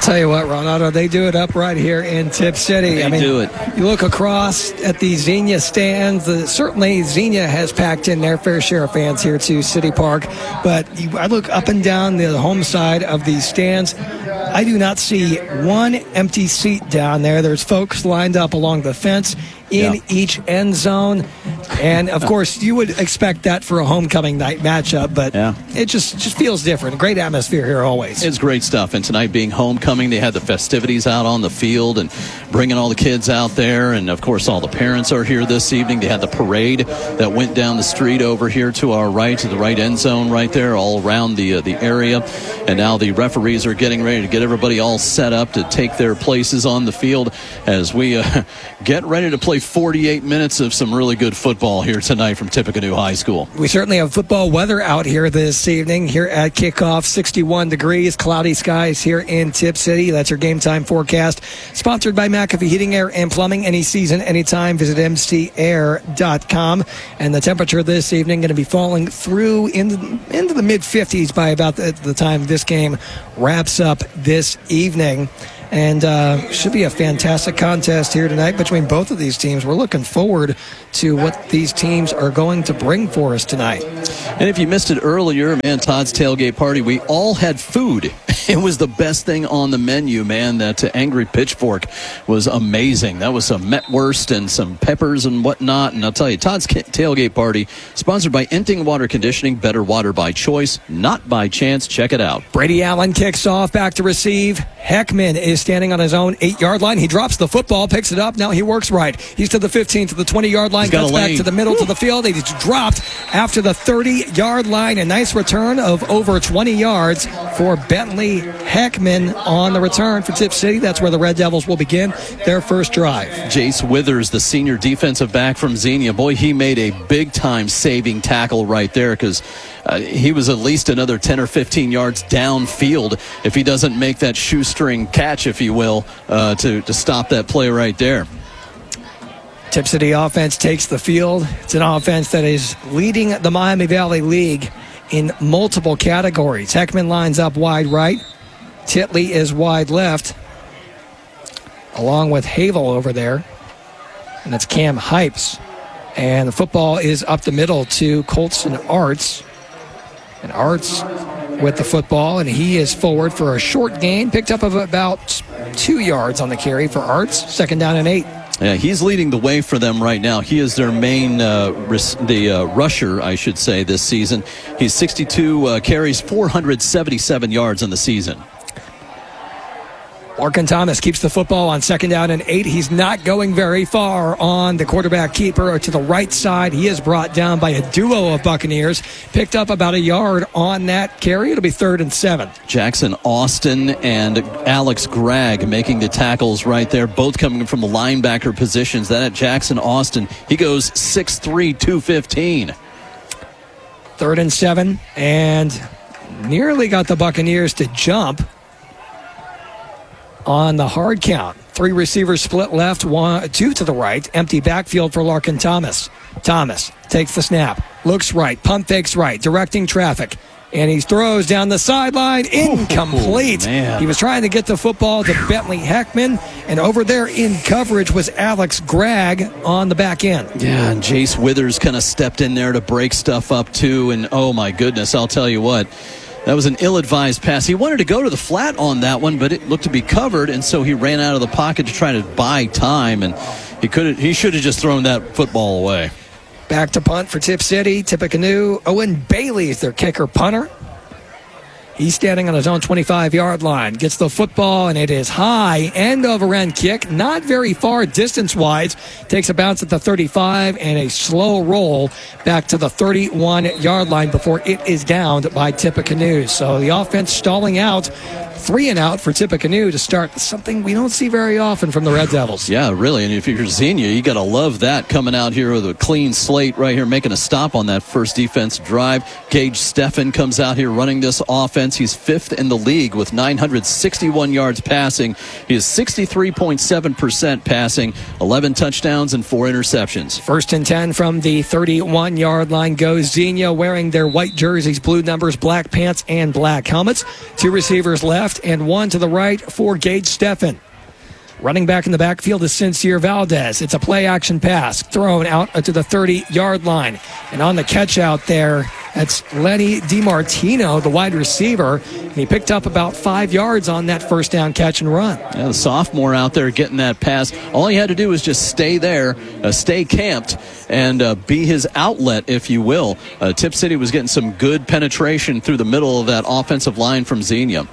Tell you what, Ronaldo, they do it up right here in Tip City. They do it. You look across at the Xenia stands. Certainly, Xenia has packed in their fair share of fans here to City Park. But I look up and down the home side of these stands. I do not see one empty seat down there. There's folks lined up along the fence in each end zone. And, of course, you would expect that for a homecoming night matchup, but it just feels different. Great atmosphere here always. It's great stuff. And tonight being homecoming, they had the festivities out on the field and bringing all the kids out there. And, of course, all the parents are here this evening. They had the parade that went down the street over here to our right, to the right end zone right there, all around the area. And now the referees are getting ready to get everybody all set up to take their places on the field as we get ready to play 48 minutes of some really good football here tonight from Tippecanoe High School. We certainly have football weather out here this evening. Here at kickoff, 61 degrees, cloudy skies here in Tip City. That's your game time forecast. Sponsored by McAfee Heating, Air, and Plumbing. Any season, anytime. Visit mcair.com. And the temperature this evening going to be falling through into the mid-50s by about the time this game wraps up this evening. And should be a fantastic contest here tonight between both of these teams. We're looking forward to what these teams are going to bring for us tonight. And if you missed it earlier, man, Todd's Tailgate Party, we all had food. It was the best thing on the menu, man. That Angry Pitchfork was amazing. That was some Metwurst and some peppers and whatnot. And I'll tell you, Todd's Tailgate Party, sponsored by Enting Water Conditioning, better water by choice, not by chance. Check it out. Brady Allen kicks off, back to receive. Heckman is standing on his own 8-yard line. He drops the football, picks it up. Now he works right. He's to the 15, to the 20-yard line, cuts back to the middle to the field. He's dropped after the 30-yard line. A nice return of over 20 yards for Bentley Heckman on the return for Tip City. That's where the Red Devils will begin their first drive. Jace Withers, the senior defensive back from Xenia. Boy, he made a big-time saving tackle right there because he was at least another 10 or 15 yards downfield if he doesn't make that shoestring catch, if you will, to stop that play right there. Tip City offense takes the field. It's an offense that is leading the Miami Valley League in multiple categories. Heckman lines up wide right. Titley is wide left, along with Havel over there. And that's Cam Hypes. And the football is up the middle to Colson Arts. And Arts with the football, and he is forward for a short gain, picked up of about 2 yards on the carry for Arts. 2nd down and 8. Yeah, he's leading the way for them right now. He is their main rusher, I should say, this season. He's 62 carries, 477 yards on the season. Larkin Thomas keeps the football on 2nd down and 8. He's not going very far on the quarterback keeper to the right side. He is brought down by a duo of Buccaneers. Picked up about a yard on that carry. It'll be 3rd and 7. Jackson Austin and Alex Gregg making the tackles right there, both coming from the linebacker positions. Then at Jackson Austin, he goes 6'3", 215. 3rd and 7, and nearly got the Buccaneers to jump on the hard count. 3 receivers split left, 2 to the right. Empty backfield for Larkin Thomas. Thomas takes the snap, looks right, pump fakes right, directing traffic. And he throws down the sideline, incomplete. He was trying to get the football to Bentley Heckman, and over there in coverage was Alex Gregg on the back end. Yeah, and Jace Withers kind of stepped in there to break stuff up too, and oh my goodness, I'll tell you what. That was an ill-advised pass. He wanted to go to the flat on that one, but it looked to be covered, and so he ran out of the pocket to try to buy time, and he should have just thrown that football away. Back to punt for Tip City. Tippecanoe. Owen Bailey is their kicker punter. He's standing on his own 25-yard line. Gets the football, and it is high. End-over-end kick. Not very far distance-wise. Takes a bounce at the 35 and a slow roll back to the 31-yard line before it is downed by Tippecanoe. So the offense stalling out. 3 and out for Tippecanoe to start something we don't see very often from the Red Devils. Yeah, really. And if you're Xenia, you got to love that, coming out here with a clean slate right here, making a stop on that first defense drive. Gage Steffen comes out here running this offense. offense. He's 5th in the league with 961 yards passing. He is 63.7% passing, 11 touchdowns and 4 interceptions. 1st and 10 from the 31-yard line goes Xenia, wearing their white jerseys, blue numbers, black pants, and black helmets. 2 receivers left and 1 to the right for Gage Steffen. Running back in the backfield is Sincere Valdez. It's a play-action pass thrown out to the 30-yard line. And on the catch out there, that's Lenny DiMartino, the wide receiver. And he picked up about 5 yards on that first down catch and run. Yeah, the sophomore out there getting that pass. All he had to do was just stay there, stay camped, and be his outlet, if you will. Tip City was getting some good penetration through the middle of that offensive line from Xenia.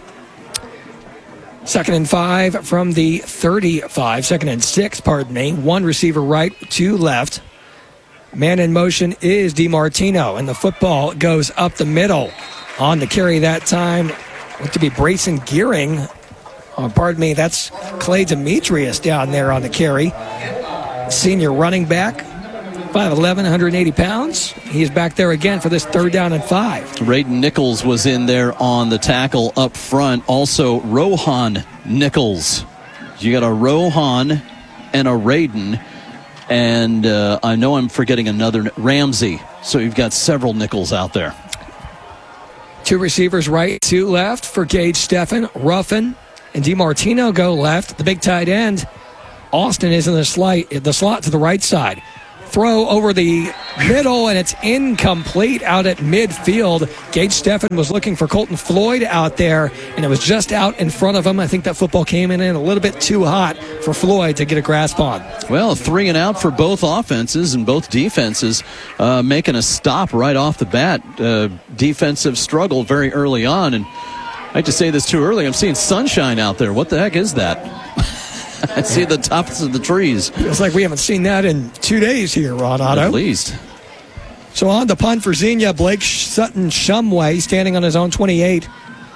2nd and 5 from the 35. 2nd and 6, pardon me. 1 receiver right, 2 left. Man in motion is DiMartino, and the football goes up the middle. On the carry that time, looked to be Brayson Gearing. Pardon me, that's Clay Demetrius down there on the carry. Senior running back, 5'11", 180 pounds. He's back there again for this 3rd down and 5. Raiden Nichols was in there on the tackle up front. Also, Rohan Nichols. You got a Rohan and a Raiden. And I know I'm forgetting another, Ramsey. So you've got several Nichols out there. 2 receivers right, 2 left for Gage Steffen. Ruffin and DiMartino go left. The big tight end, Austin, is in the slot to the right side. Throw over the middle, and it's incomplete out at midfield. Gage Steffen was looking for Colton Floyd out there, and it was just out in front of him. I think that football came in a little bit too hot for Floyd to get a grasp on. Well, 3 and out for both offenses and both defenses, making a stop right off the bat. Defensive struggle very early on, and I hate to say this too early, I'm seeing sunshine out there. What the heck is that? I see the tops of the trees. Feels like we haven't seen that in 2 days here, Ron Otto. At least. So on the punt for Xenia, Blake Sutton Shumway standing on his own 28.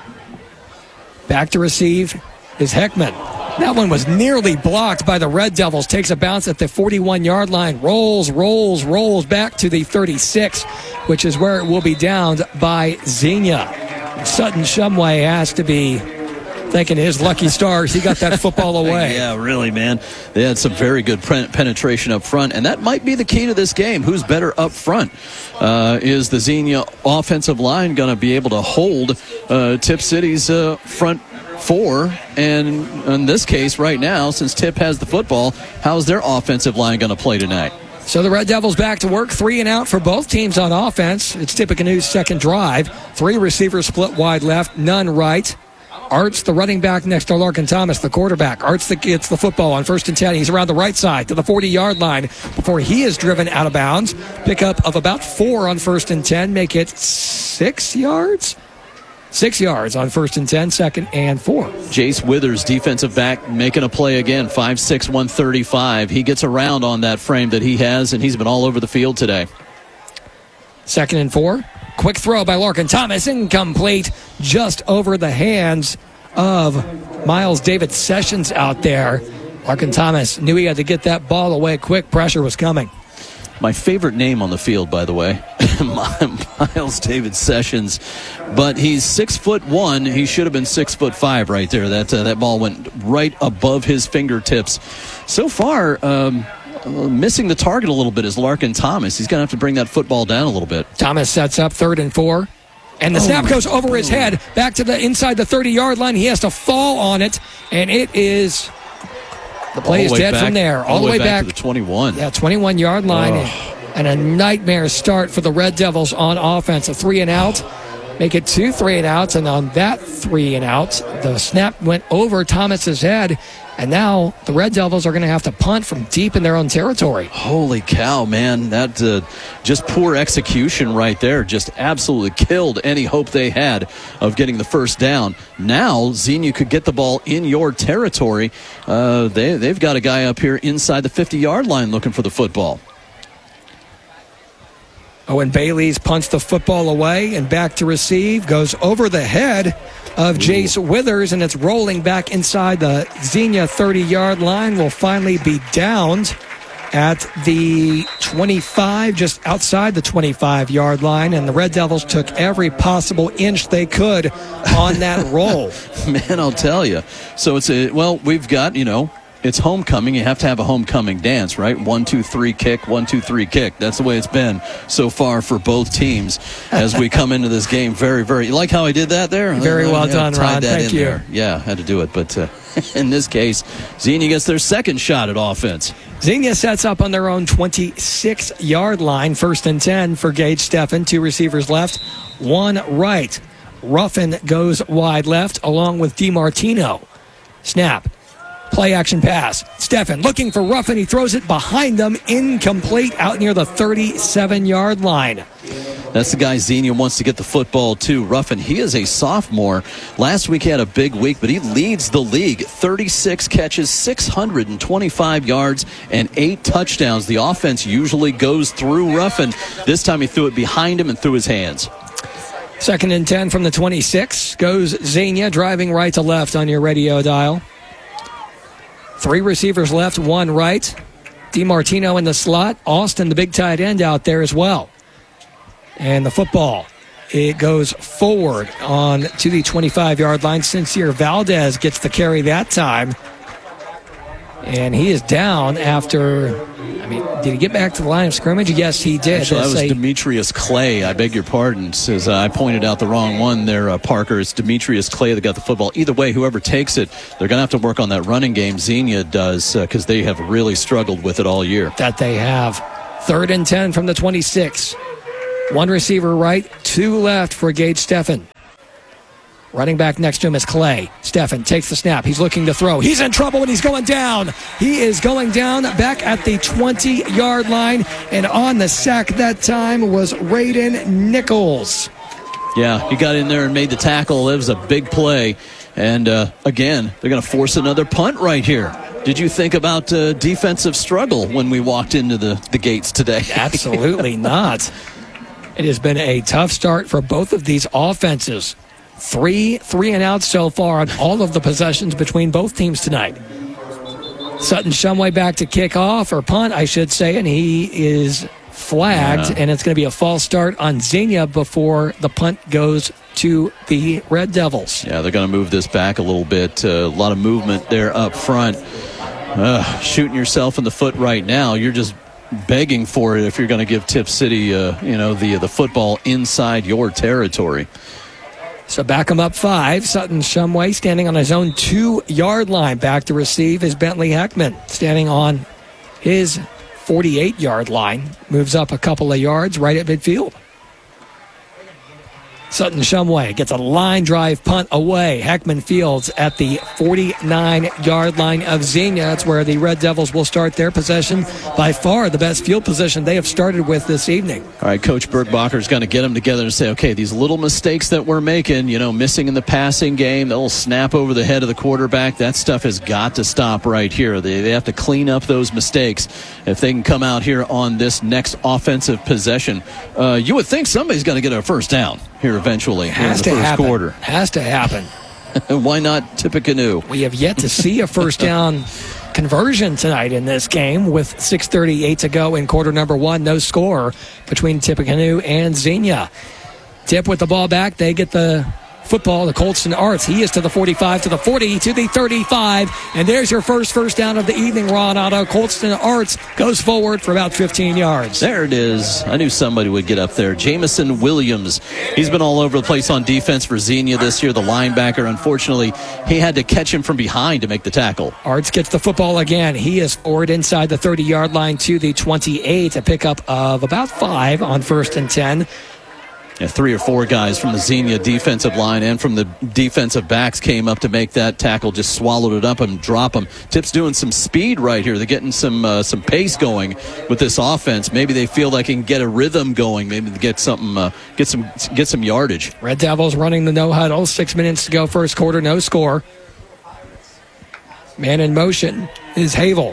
Back to receive is Heckman. That one was nearly blocked by the Red Devils. Takes a bounce at the 41-yard line. Rolls back to the 36, which is where it will be downed by Xenia. Sutton Shumway has to be thinking his lucky stars, he got that football away. Yeah, really, man. They had some very good penetration up front, and that might be the key to this game. Who's better up front? Is the Xenia offensive line going to be able to hold Tip City's front 4? And in this case, right now, since Tip has the football, how's their offensive line going to play tonight? So the Red Devils back to work, 3 and out for both teams on offense. It's Tippecanoe's second drive. 3 receivers split wide left, none right. Arts, the running back next to Larkin Thomas, the quarterback. Arts gets the football on 1st and 10. He's around the right side to the 40-yard line before he is driven out of bounds. Pickup of about 4 on 1st and 10. Make it 6 yards? 6 yards on 1st and 10, 2nd and 4. Jace Withers, defensive back, making a play again, 5'6", 135. He gets around on that frame that he has, and he's been all over the field today. 2nd and 4. Quick throw by Larkin Thomas, incomplete, just over the hands of Miles David Sessions out there. Larkin Thomas knew he had to get that ball away quick. Pressure was coming. My favorite name on the field, by the way, Miles David Sessions. But he's 6'1". He should have been 6'5" right there. That ball went right above his fingertips. So far, missing the target a little bit is Larkin Thomas. He's going to have to bring that football down a little bit. Thomas sets up 3rd and 4. And the snap goes over his head back to the inside the 30-yard line. He has to fall on it, and it is the play is dead from there. All the way back to the 21. Yeah, 21-yard line. And a nightmare start for the Red Devils on offense. A 3 and out. Make it 2 3 and outs, and on that 3 and out, the snap went over Thomas's head, and now the Red Devils are going to have to punt from deep in their own territory. Holy cow, man. That just poor execution right there just absolutely killed any hope they had of getting the first down. Now, Xenia could get the ball in your territory. They've got a guy up here inside the 50-yard line looking for the football. Owen Bailey's punts the football away and back to receive. Goes over the head of Jace Withers, and it's rolling back inside the Xenia 30-yard line. Will finally be downed at the 25, just outside the 25-yard line, and the Red Devils took every possible inch they could on that roll. Man, I'll tell you. So we've got, it's homecoming. You have to have a homecoming dance, right? 1, 2, 3 kick, 1, 2, 3 kick. That's the way it's been so far for both teams as we come into this game. Very, very. You like how I did that there? Very well done, Ron. Thank you. There. Yeah, had to do it. But in this case, Xenia gets their second shot at offense. Xenia sets up on their own 26-yard line. 1st and 10 for Gage Steffen. 2 receivers left, 1 right. Ruffin goes wide left along with DiMartino. Snap. Play action pass. Steffen looking for Ruffin. He throws it behind them. Incomplete out near the 37-yard line. That's the guy Xenia wants to get the football to. Ruffin, he is a sophomore. Last week he had a big week, but he leads the league. 36 catches, 625 yards, and 8 touchdowns. The offense usually goes through Ruffin. This time he threw it behind him and through his hands. 2nd and 10 from the 26. Goes Xenia driving right to left on your radio dial. 3 receivers left, 1 right. DiMartino in the slot. Austin, the big tight end, out there as well. And the football, it goes forward on to the 25-yard line. Sincere Valdez gets the carry that time. And he is down after, did he get back to the line of scrimmage? Yes, he did. Actually, that was Demetrius Clay. I beg your pardon. Says I pointed out the wrong one there, Parker. It's Demetrius Clay that got the football. Either way, whoever takes it, they're going to have to work on that running game. Xenia does, because they have really struggled with it all year. That they have. 3rd and 10 from the 26. 1 receiver right, 2 left for Gage Steffen. Running back next to him is Clay. Steffen takes the snap. He's looking to throw. He's in trouble and he's going down. He is going down back at the 20-yard line. And on the sack that time was Raiden Nichols. Yeah, he got in there and made the tackle. It was a big play. And again, they're going to force another punt right here. Did you think about defensive struggle when we walked into the gates today? Absolutely not. It has been a tough start for both of these offenses. 3 and outs so far on all of the possessions between both teams tonight. Sutton Shumway back to kick off, or punt, I should say, and he is flagged, and it's going to be a false start on Xenia before the punt goes to the Red Devils. Yeah, they're going to move this back a little bit. A lot of movement there up front. Shooting yourself in the foot right now. You're just begging for it if you're going to give Tip City, the football inside your territory. So back him up 5. Sutton Shumway standing on his own 2-yard line. Back to receive is Bentley Heckman standing on his 48-yard line. Moves up a couple of yards right at midfield. Sutton Shumway gets a line drive punt away. Heckman fields at the 49-yard line of Xenia. That's where the Red Devils will start their possession. By far the best field position they have started with this evening. All right, Coach Bergbacher's going to get them together and say, okay, these little mistakes that we're making, missing in the passing game, the little snap over the head of the quarterback, that stuff has got to stop right here. They have to clean up those mistakes if they can come out here on this next offensive possession. You would think somebody's going to get a first down here eventually in the first quarter. Has to happen. Why not Tippecanoe? We have yet to see a first down conversion tonight in this game with 6:38 to go in quarter number 1. No score between Tippecanoe and Xenia. Tip with the ball back. They get the football to Colston Arts. He is to the 45, to the 40, to the 35. And there's your first down of the evening, Ron Otto. Colston Arts goes forward for about 15 yards. There it is. I knew somebody would get up there. Jamison Williams. He's been all over the place on defense for Xenia this year, the linebacker. Unfortunately, he had to catch him from behind to make the tackle. Arts gets the football again. He is forward inside the 30-yard line to the 28. A pickup of about 5 on 1st and 10. Yeah, 3 or 4 guys from the Xenia defensive line and from the defensive backs came up to make that tackle, just swallowed it up and drop them. Tip's doing some speed right here. They're getting some pace going with this offense. Maybe they feel like they can get a rhythm going. Maybe get something, get some yardage. Red Devils running the no huddle. 6 minutes to go, first quarter, no score. Man in motion is Havel.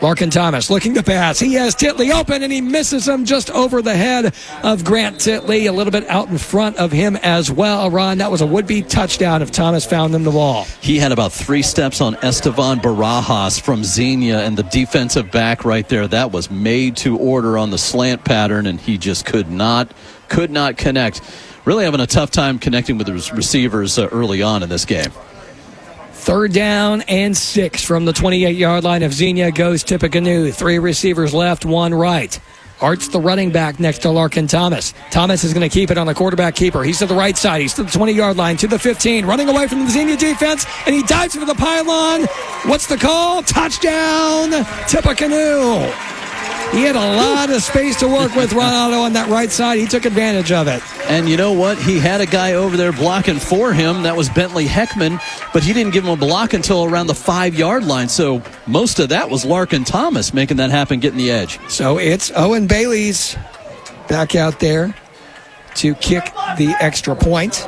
Larkin Thomas looking to pass. He has Titley open, and he misses him just over the head of Grant Titley, a little bit out in front of him as well. Ron, that was a would-be touchdown if Thomas found him the ball. He had about 3 steps on Estevan Barajas from Xenia, and the defensive back right there, that was made to order on the slant pattern, and he just could not connect. Really having a tough time connecting with the receivers early on in this game. 3rd down and 6 from the 28-yard line of Xenia goes Tippecanoe. 3 receivers left, 1 right. Art's the running back next to Larkin Thomas. Thomas is going to keep it on the quarterback keeper. He's to the right side. He's to the 20-yard line, to the 15, running away from the Xenia defense, and he dives into the pylon. What's the call? Touchdown, Tippecanoe. He had a lot of space to work with, Ron Otto, on that right side. He took advantage of it. And you know what? He had a guy over there blocking for him. That was Bentley Heckman, but he didn't give him a block until around the 5-yard line. So most of that was Larkin Thomas making that happen, getting the edge. So it's Owen Bailey's back out there to kick the extra point.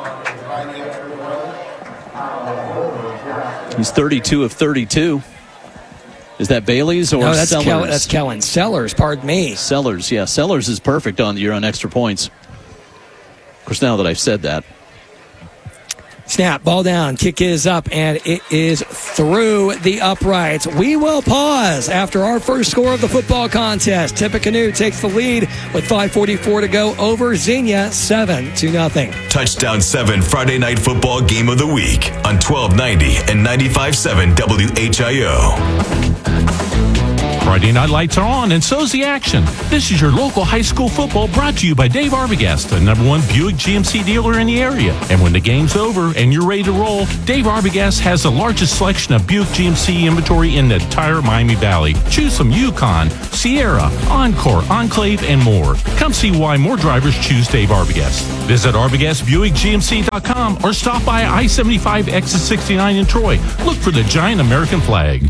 He's 32 of 32. Is that Bailey's or no, that's Sellers? That's Kellen Sellers, pardon me. Sellers, yeah. Sellers is perfect on the year on extra points. Of course, now that I've said that. Snap, ball down, kick is up, and it is through the uprights. We will pause after our first score of the football contest. Tippecanoe takes the lead with 5:44 to go over Xenia, 7-0. Touchdown 7 Friday Night Football Game of the Week on 1290 and 95.7 WHIO. Friday night lights are on, and so's the action. This is your local high school football brought to you by Dave Arbogast, the #1 Buick GMC dealer in the area. And when the game's over and you're ready to roll, Dave Arbogast has the largest selection of Buick GMC inventory in the entire Miami Valley. Choose from Yukon, Sierra, Encore, Enclave, and more. Come see why more drivers choose Dave Arbogast. Visit ArbogastBuickGMC.com or stop by I-75 exit 69 in Troy. Look for the giant American flag.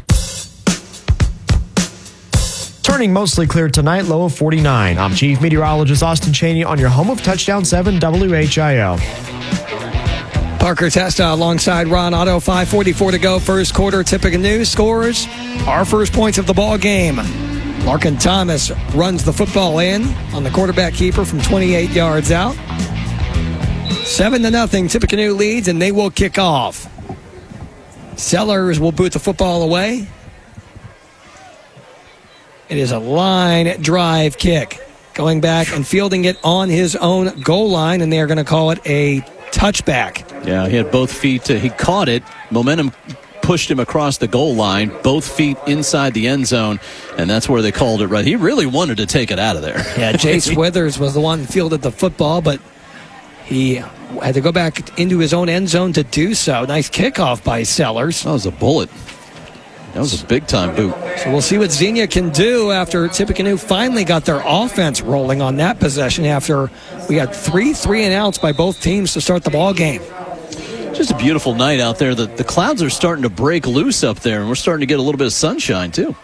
Turning mostly clear tonight, low of 49. I'm Chief Meteorologist Austin Cheney on your home of Touchdown 7 WHIO. Parker Testa alongside Ron Otto, 5:44 to go, first quarter. Tippecanoe scores our first points of the ball game. Larkin Thomas runs the football in on the quarterback keeper from 28 yards out. 7-0, Tippecanoe leads, and they will kick off. Sellers will boot the football away. It is a line drive kick. Going back and fielding it on his own goal line, and they are going to call it a touchback. Yeah, he had both feet. He caught it. Momentum pushed him across the goal line, both feet inside the end zone, and that's where they called it right. He really wanted to take it out of there. Yeah, Jace Withers was the one who fielded the football, but he had to go back into his own end zone to do so. Nice kickoff by Sellers. That was a bullet. That was a big-time boot. So we'll see what Xenia can do after Tippecanoe finally got their offense rolling on that possession after we had 3 and outs by both teams to start the ball game. Just a beautiful night out there. The clouds are starting to break loose up there, and we're starting to get a little bit of sunshine, too.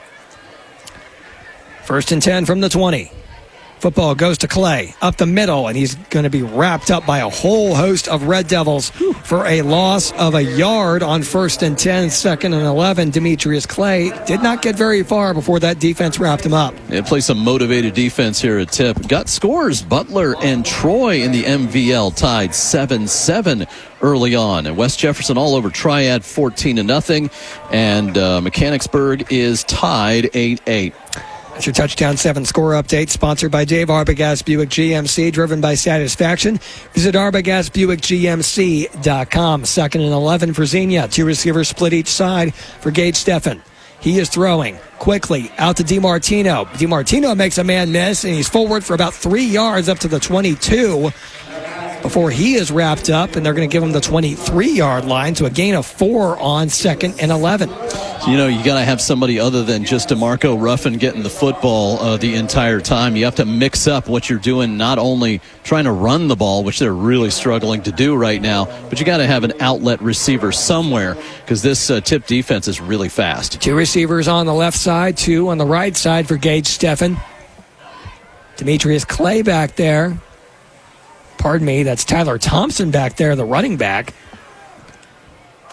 1st and 10 from the 20. Football goes to Clay, up the middle, and he's going to be wrapped up by a whole host of Red Devils for a loss of a yard on 1st and 10, 2nd and 11. Demetrius Clay did not get very far before that defense wrapped him up. They play some motivated defense here at Tip. Got scores. Butler and Troy in the MVL tied 7-7 early on. And West Jefferson all over Triad 14-0. And Mechanicsburg is tied 8-8. That's your Touchdown 7 score update, sponsored by Dave Arbogast Buick GMC, driven by satisfaction. Visit ArbogastBuickGMC.com. 2nd and 11 for Xenia. 2 receivers split each side for Gage Steffen. He is throwing quickly out to DiMartino. DiMartino makes a man miss, and he's forward for about 3 yards up to the 22 before he is wrapped up, and they're going to give him the 23-yard line to a gain of 4 on 2nd and 11. You know, you got to have somebody other than just DeMarco Ruffin getting the football the entire time. You have to mix up what you're doing, not only trying to run the ball, which they're really struggling to do right now, but you got to have an outlet receiver somewhere because this Tip defense is really fast. 2 receivers on the left side, 2 on the right side for Gage Steffen. Demetrius Clay back there. Pardon me, that's Tyler Thompson back there, the running back.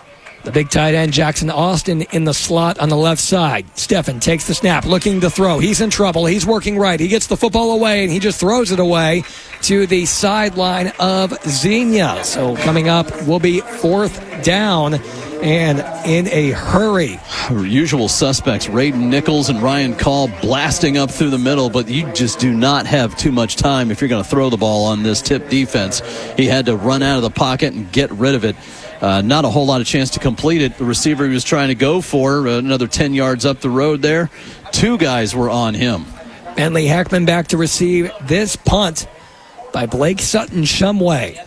The big tight end, Jackson Austin, in the slot on the left side. Steffen takes the snap, looking to throw. He's in trouble. He's working right. He gets the football away, and he just throws it away to the sideline of Xenia. So coming up will be 4th down and in a hurry. Usual suspects, Raiden Nichols and Ryan Call blasting up through the middle, but you just do not have too much time if you're going to throw the ball on this tip defense. He had to run out of the pocket and get rid of it. Not a whole lot of chance to complete it. The receiver he was trying to go for, another 10 yards up the road there. 2 guys were on him. Bentley Heckman back to receive this punt by Blake Sutton-Shumway.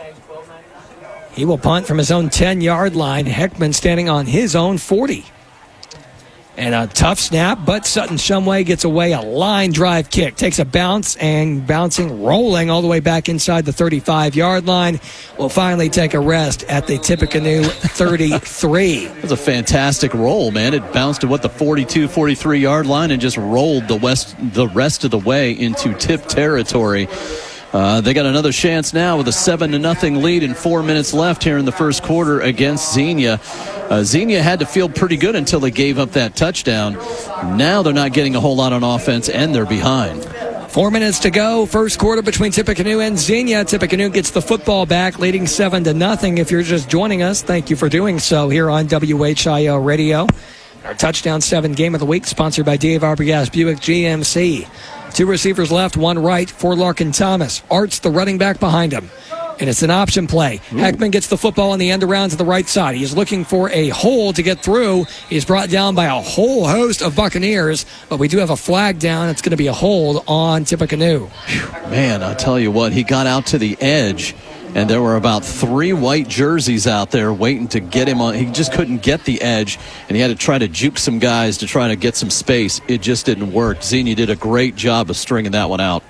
He will punt from his own 10-yard line. Heckman standing on his own 40. And a tough snap, but Sutton-Shumway gets away. A line drive kick. Takes a bounce and rolling all the way back inside the 35-yard line. Will finally take a rest at the Tippecanoe 33. It was a fantastic roll, man. It bounced to the 42, 43-yard line and just rolled the rest of the way into Tip territory. They got another chance now with a 7-0 lead and 4 minutes left here in the first quarter against Xenia. Xenia had to feel pretty good until they gave up that touchdown. Now they're not getting a whole lot on offense, and they're behind. 4 minutes to go. First quarter between Tippecanoe and Xenia. Tippecanoe gets the football back, leading 7-0. If you're just joining us, thank you for doing so here on WHIO Radio. Our Touchdown 7 game of the week, sponsored by Dave Arbogast Buick GMC. 2 receivers left, 1 right for Larkin Thomas. Art's the running back behind him. And it's an option play. Heckman gets the football on the end around to the right side. He's looking for a hole to get through. He's brought down by a whole host of Buccaneers, but we do have a flag down. It's going to be a hold on Tippecanoe. Man, I'll tell you what, he got out to the edge, and there were about 3 white jerseys out there waiting to get him on. He just couldn't get the edge, and he had to try to juke some guys to try to get some space. It just didn't work. Xenia did a great job of stringing that one out.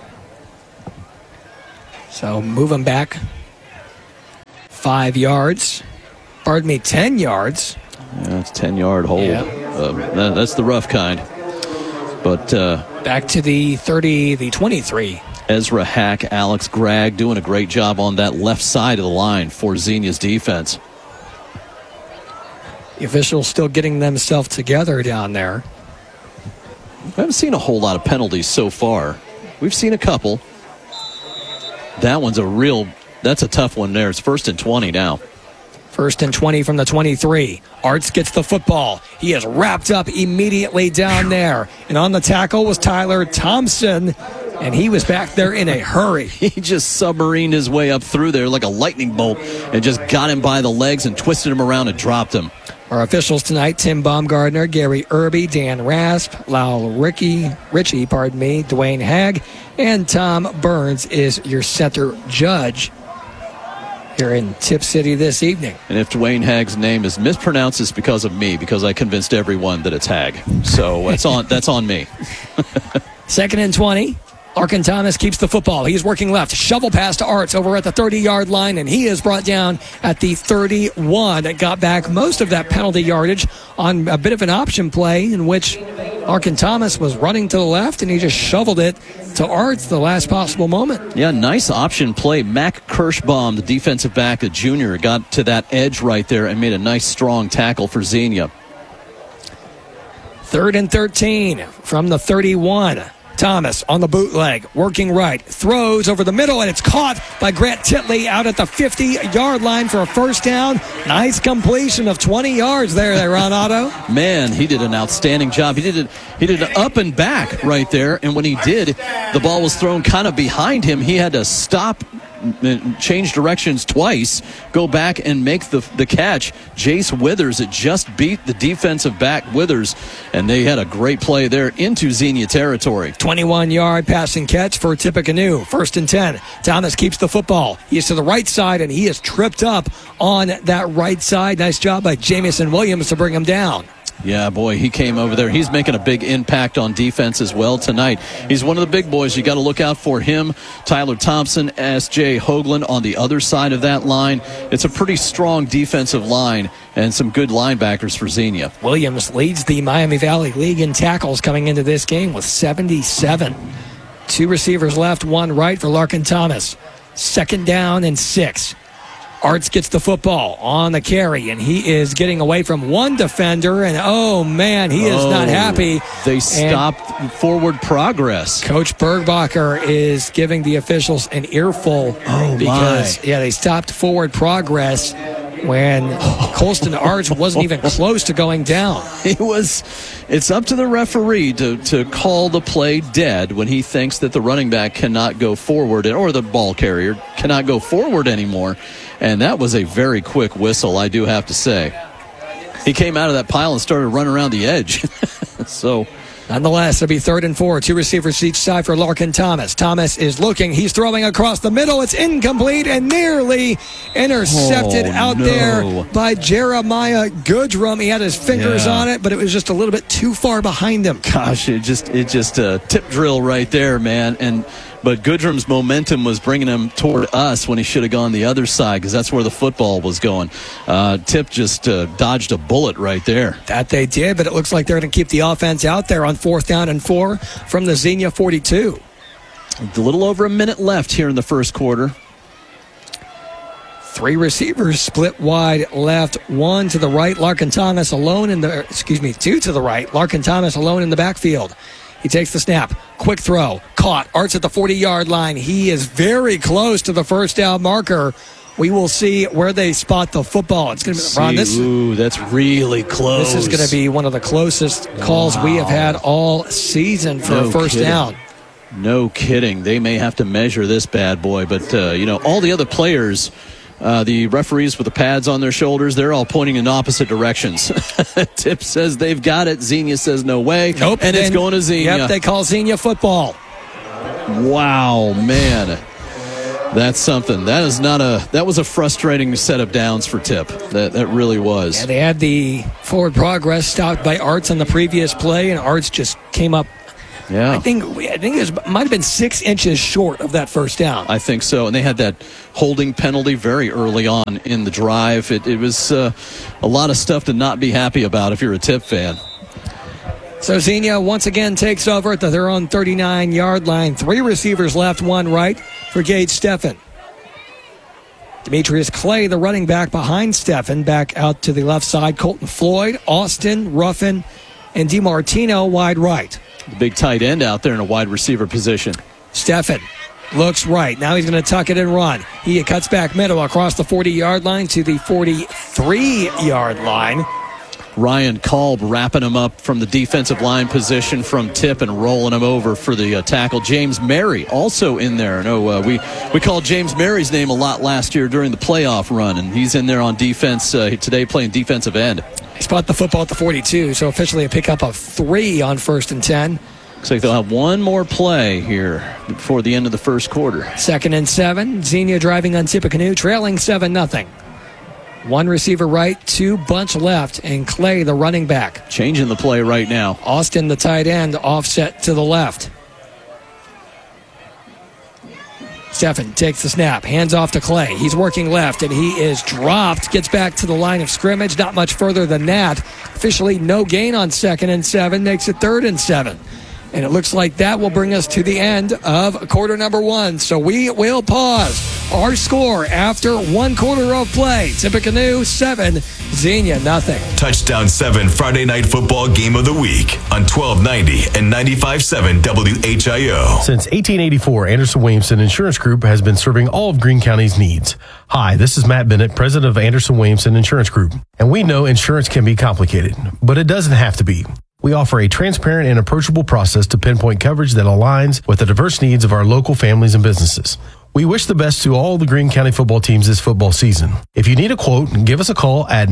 So move him back 5 yards. 10 yards. Yeah, it's a 10-yard hold. Yeah. That's the rough kind. But back to the 30, the 23. Ezra Hack, Alex Gregg doing a great job on that left side of the line for Xenia's defense. The officials still getting themselves together down there. I haven't seen a whole lot of penalties so far. We've seen a couple. That one's that's a tough one there. It's 1st and 20 now. 1st and 20 from the 23. Arts gets the football. He is wrapped up immediately down there. And on the tackle was Tyler Thompson. And he was back there in a hurry. He just submarined his way up through there like a lightning bolt and just got him by the legs and twisted him around and dropped him. Our officials tonight, Tim Baumgardner, Gary Irby, Dan Rasp, Lyle Ritchie, Dwayne Hagg, and Tom Burns is your center judge here in Tip City this evening. And if Dwayne Hagg's name is mispronounced, it's because of me, because I convinced everyone that it's Hagg. So that's on me. 2nd and 20. Larkin Thomas keeps the football. He's working left. Shovel pass to Arts over at the 30-yard line, and he is brought down at the 31. It got back most of that penalty yardage on a bit of an option play in which Larkin Thomas was running to the left, and he just shoveled it to Arts the last possible moment. Yeah, nice option play. Mac Kirschbaum, the defensive back, a junior, got to that edge right there and made a nice, strong tackle for Xenia. 3rd and 13 from the 31. Thomas on the bootleg, working right, throws over the middle, and it's caught by Grant Titley out at the 50-yard line for a 1st down. Nice completion of 20 yards there, Ron Otto. Man, he did an outstanding job. He did an up and back right there, and when he did, the ball was thrown kind of behind him. He had to stop, change directions twice, go back and make the catch. Jace Withers, it just beat the defensive back Withers, and they had a great play there into Xenia territory. 21-yard passing catch for Tippecanoe. 1st and 10. Thomas keeps the football. He is to the right side, and he is tripped up on that right side. Nice job by Jamison Williams to bring him down. Yeah, boy, he came over there. He's making a big impact on defense as well tonight. He's one of the big boys. You got to look out for him. Tyler Thompson, S.J. Hoagland on the other side of that line. It's a pretty strong defensive line and some good linebackers for Xenia. Williams leads the Miami Valley League in tackles coming into this game with 77. 2 receivers left, 1 right for Larkin Thomas. 2nd down and 6. Arts gets the football on the carry, and he is getting away from one defender, and oh man, he is not happy. They stopped forward progress. Coach Bergbacher is giving the officials an earful because they stopped forward progress when Colston Arts wasn't even close to going down. It's up to the referee to call the play dead when he thinks that the running back cannot go forward, or the ball carrier cannot go forward anymore. And that was a very quick whistle, I do have to say. He came out of that pile and started running around the edge. So, nonetheless, it'll be 3rd and 4. 2 receivers each side for Larkin Thomas. Thomas is looking. He's throwing across the middle. It's incomplete and nearly intercepted there by Jeremiah Goodrum. He had his fingers on it, but it was just a little bit too far behind him. Gosh, it just a tip drill right there, man. But Goodrum's momentum was bringing him toward us when he should have gone the other side, because that's where the football was going. Tip just dodged a bullet right there. That they did, but it looks like they're going to keep the offense out there on 4th down and 4 from the Xenia 42. A little over a minute left here in the first quarter. 3 receivers split wide left, 1 to the right. Larkin Thomas alone 2 to the right. Larkin Thomas alone in the backfield. He takes the snap. Quick throw. Caught. Arts at the 40-yard line. He is very close to the first down marker. We will see where they spot the football. It's going to be Ron, that's really close. This is going to be one of the closest calls we have had all season for a first down. No kidding. They may have to measure this bad boy, but all the other players, the referees with the pads on their shoulders, they're all pointing in opposite directions. Tip says they've got it. Xenia says no way. Nope. And it's going to Xenia. Yep, they call Xenia football. Wow, man. That's something. That was a frustrating set of downs for Tip. That really was. Yeah, they had the forward progress stopped by Arts on the previous play, and Arts just came up. Yeah, I think it might have been 6 inches short of that first down. I think so, and they had that holding penalty very early on in the drive. It was a lot of stuff to not be happy about if you're a Tip fan. So Xenia once again takes over at their own 39-yard line. 3 receivers left, 1 right for Gage Steffen. Demetrius Clay, the running back behind Steffen, back out to the left side. Colton Floyd, Austin, Ruffin, and DiMartino wide right. The big tight end out there in a wide receiver position. Steffen looks right. Now he's going to tuck it and run. He cuts back middle across the 40-yard line to the 43-yard line. Ryan Kolb wrapping him up from the defensive line position from Tip and rolling him over for the tackle. James Mary also in there. No, we called James Mary's name a lot last year during the playoff run, and he's in there on defense today playing defensive end. Spot the football at the 42, so officially a pickup of 3 on 1st and 10. Looks like they'll have one more play here before the end of the first quarter. 2nd and 7. Xenia driving on Tippecanoe, trailing 7-0. 1 receiver right, 2 bunch left, and Clay, the running back. Changing the play right now. Austin, the tight end, offset to the left. Steffen takes the snap, hands off to Clay. He's working left, and he is dropped. Gets back to the line of scrimmage, not much further than that. Officially no gain on 2nd and 7, makes it 3rd and 7. And it looks like that will bring us to the end of quarter number 1. So we will pause. Our score after 1 quarter of play. Tippecanoe 7, Xenia nothing. Touchdown 7 Friday Night Football Game of the Week on 1290 and 95.7 WHIO. Since 1884, Anderson Williamson Insurance Group has been serving all of Greene County's needs. Hi, this is Matt Bennett, president of Anderson Williamson Insurance Group. And we know insurance can be complicated, but it doesn't have to be. We offer a transparent and approachable process to pinpoint coverage that aligns with the diverse needs of our local families and businesses. We wish the best to all the Greene County football teams this football season. If you need a quote, give us a call at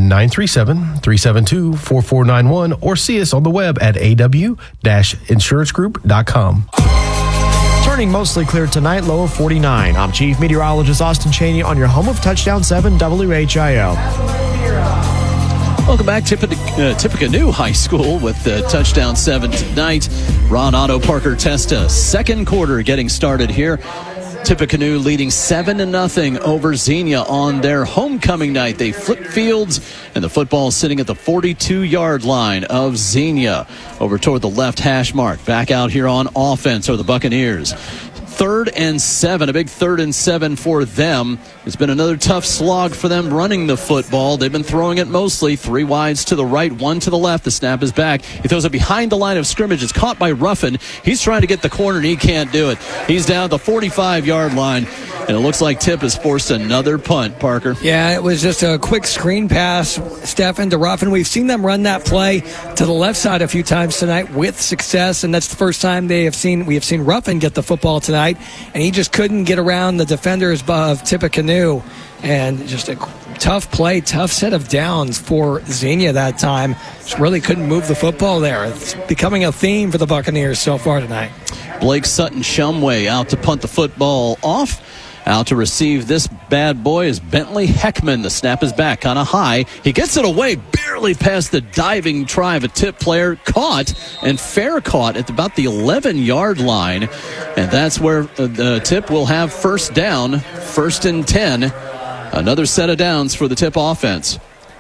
937-372-4491 or see us on the web at aw-insurancegroup.com. Turning mostly clear tonight, low of 49. I'm Chief Meteorologist Austin Cheney on your home of Touchdown 7 WHIO. Welcome back to Tippecanoe High School with Touchdown 7 tonight. Ron Otto, Parker Testa, second quarter getting started here. Tippecanoe leading 7-0 over Xenia on their homecoming night. They flip fields, and the football is sitting at the 42-yard line of Xenia over toward the left hash mark. Back out here on offense are the Buccaneers. 3rd and 7, a big 3rd and 7 for them. It's been another tough slog for them running the football. They've been throwing it mostly 3 wides to the right, 1 to the left. The snap is back. He throws it behind the line of scrimmage. It's caught by Ruffin. He's trying to get the corner, and he can't do it. He's down at the 45-yard line, and it looks like Tip has forced another punt, Parker. Yeah, it was just a quick screen pass, Stephen, to Ruffin. We've seen them run that play to the left side a few times tonight with success, and that's the first time we have seen Ruffin get the football tonight, and he just couldn't get around the defenders of Tippecanoe. And just a tough play, tough set of downs for Xenia that time. Just really couldn't move the football there. It's becoming a theme for the Buccaneers so far tonight. Blake Sutton-Shumway out to punt the football off. Out to receive this bad boy is Bentley Heckman. The snap is back on a high. He gets it away, barely past the diving try of a Tip player. Caught, and fair caught at about the 11-yard line. And that's where the Tip will have first down, 1st and 10. Another set of downs for the Tip offense.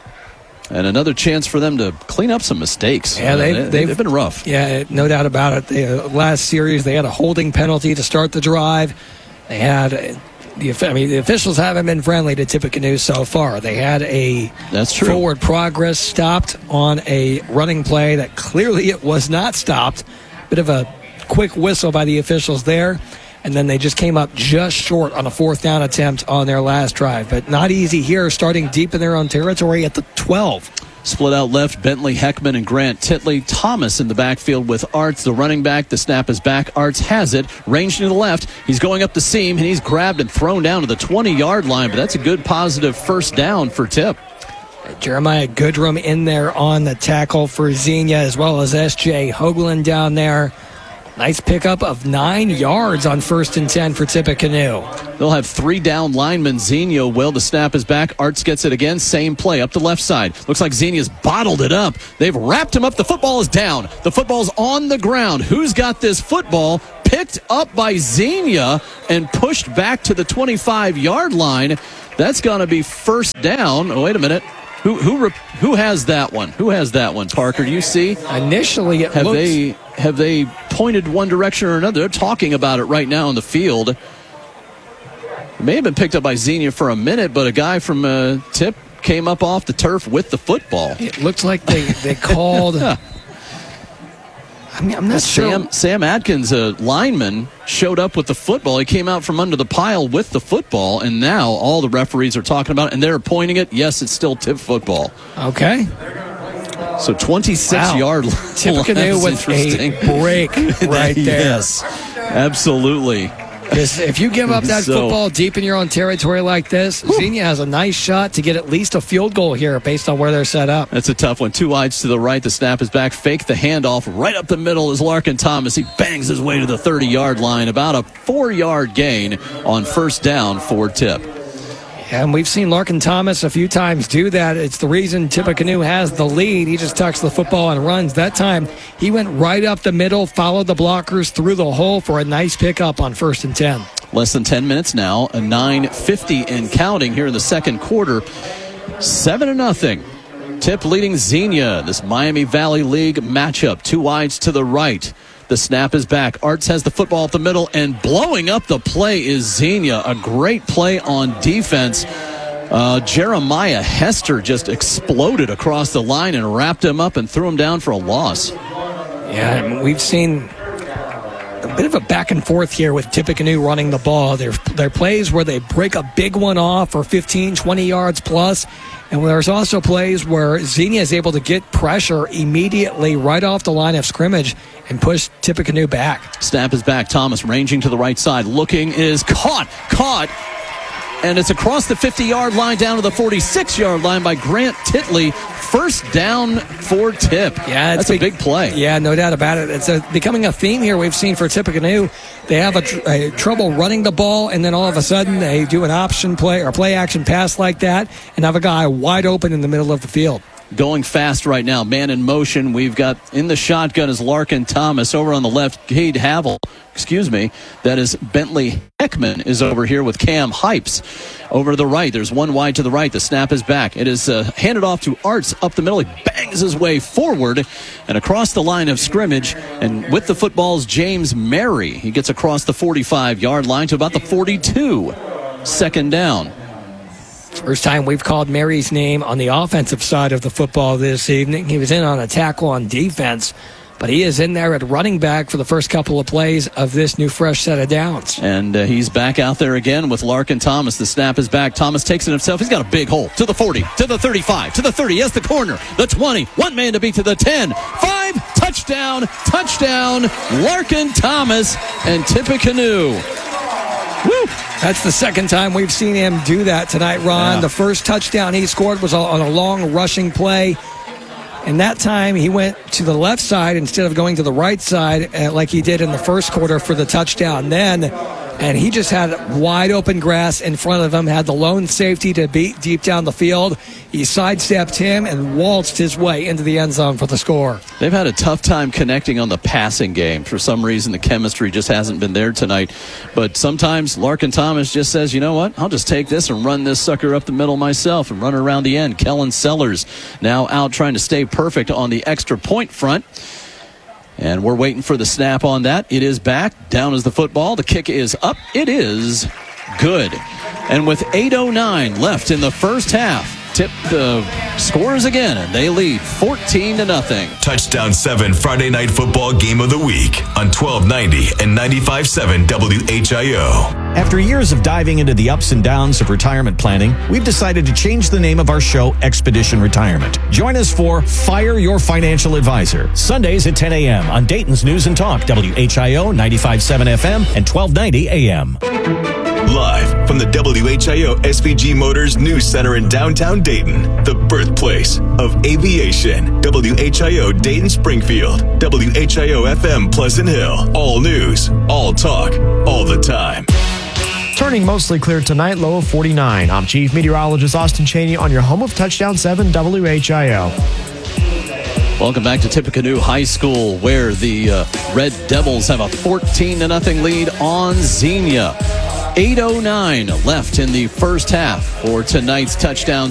And another chance for them to clean up some mistakes. Yeah, they've been rough. Yeah, no doubt about it. Last series, they had a holding penalty to start the drive. They had... the officials haven't been friendly to Tippecanoe so far. They had a forward progress stopped on a running play that clearly it was not stopped. Bit of a quick whistle by the officials there. And then they just came up just short on a 4th down attempt on their last drive. But not easy here, starting deep in their own territory at the 12. Split out left, Bentley Heckman and Grant Titley. Thomas in the backfield with Arts, the running back. The snap is back. Arts has it. Range to the left. He's going up the seam, and he's grabbed and thrown down to the 20-yard line. But that's a good positive first down for Tip. Jeremiah Goodrum in there on the tackle for Xenia, as well as S.J. Hoagland down there. Nice pickup of 9 yards on 1st and 10 for Tippecanoe. They'll have 3 down linemen. Xenia will. The snap is back. Arts gets it again. Same play up the left side. Looks like Xenia's bottled it up. They've wrapped him up. The football is down. The football's on the ground. Who's got this football? Picked up by Xenia and pushed back to the 25-yard line. That's going to be first down. Oh, wait a minute. Who has that one? Who has that one, Parker? Do you see? Initially, Have they pointed one direction or another? They're talking about it right now in the field. It may have been picked up by Xenia for a minute, but a guy from Tip came up off the turf with the football. It looks like they called... I'm not sure. Sam Atkins, a lineman, showed up with the football. He came out from under the pile with the football, and now all the referees are talking about it, and they're pointing it. Yes, it's still Tip football. Okay. So 26-yard line. Tippecanoe with a break right there. Yes, absolutely. If you give up that football deep in your own territory like this, Xenia has a nice shot to get at least a field goal here based on where they're set up. That's a tough one. 2 wides to the right. The snap is back. Fake the handoff. Right up the middle is Larkin Thomas. He bangs his way to the 30-yard line. About a 4-yard gain on first down for Tip. And we've seen Larkin Thomas a few times do that. It's the reason Tippecanoe has the lead. He just tucks the football and runs. That time, he went right up the middle, followed the blockers through the hole for a nice pickup on 1st and 10. Less than 10 minutes now, a 9:50 and counting here in the second quarter. 7-0. Tip leading Xenia, this Miami Valley League matchup. 2 wides to the right. The snap is back. Arts has the football up the middle, and blowing up the play is Xenia. A great play on defense. Jeremiah Hester just exploded across the line and wrapped him up and threw him down for a loss. Yeah, we've seen a bit of a back and forth here with Tippecanoe running the ball. There are plays where they break a big one off for 15, 20 yards plus. And there's also plays where Xenia is able to get pressure immediately right off the line of scrimmage and push Tippecanoe back. Snap is back. Thomas ranging to the right side. Looking is caught. And it's across the 50-yard line down to the 46-yard line by Grant Titley. First down for Tip. Yeah, that's a big play. Yeah, no doubt about it. It's becoming a theme here we've seen for Tippecanoe. They have a trouble running the ball, and then all of a sudden they do an option play or play action pass like that and have a guy wide open in the middle of the field. Going fast right now. Man in motion. We've got in the shotgun is Larkin Thomas. Over on the left, Cade Havel. That is Bentley Heckman is over here with Cam Hypes. Over to the right, there's 1 wide to the right. The snap is back. It is handed off to Arts up the middle. He bangs finds his way forward and across the line of scrimmage. And with the football's James Mary. He gets across the 45-yard line to about the 42. Second down. First time we've called Mary's name on the offensive side of the football this evening. He was in on a tackle on defense, but he is in there at running back for the first couple of plays of this new fresh set of downs. And he's back out there again with Larkin Thomas. The snap is back. Thomas takes it himself. He's got a big hole. To the 40, to the 35, to the 30. Yes, the corner, the 20. One man to beat to the 10. 5, touchdown, Larkin Thomas and Tippecanoe. Woo! That's the second time we've seen him do that tonight, Ron. Yeah. The first touchdown he scored was on a long rushing play. And that time he went to the left side instead of going to the right side like he did in the first quarter for the touchdown then. And he just had wide open grass in front of him, had the lone safety to beat deep down the field. He sidestepped him and waltzed his way into the end zone for the score. They've had a tough time connecting on the passing game. For some reason, the chemistry just hasn't been there tonight. But sometimes Larkin Thomas just says, you know what, I'll just take this and run this sucker up the middle myself and run it around the end. Kellen Sellers now out trying to stay perfect on the extra point front. And we're waiting for the snap on that. It is back. Down is the football. The kick is up. It is good. And with 8:09 left in the first half, Tip scores again, and they lead 14-0. Touchdown 7 Friday Night Football Game of the Week on 1290 and 95.7 WHIO. After years of diving into the ups and downs of retirement planning, we've decided to change the name of our show, Expedition Retirement. Join us for Fire Your Financial Advisor, Sundays at 10 a.m. on Dayton's News and Talk, WHIO 95.7 FM and 1290 a.m. Live from the WHIO SVG Motors News Center in downtown Dayton, the birthplace of aviation. WHIO Dayton Springfield, WHIO FM Pleasant Hill. All news, all talk, all the time. Turning mostly clear tonight, low of 49. I'm Chief Meteorologist Austin Cheney on your home of Touchdown 7 WHIO. Welcome back to Tippecanoe High School, where the Red Devils have a 14-0 lead on Xenia. 8:09 left in the first half for tonight's Touchdown